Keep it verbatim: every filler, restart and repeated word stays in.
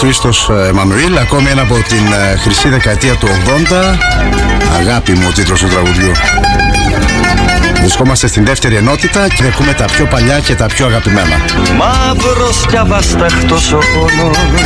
Χρήστος Εμμανουήλ, ακόμη ένα από την χρυσή δεκαετία του ογδόντα. Αγάπη μου, ο τίτλος του τραγουδιού. Βρισκόμαστε στην δεύτερη ενότητα και ακούμε τα πιο παλιά και τα πιο αγαπημένα. Μαύρος και αβάσταχτος ο πόνος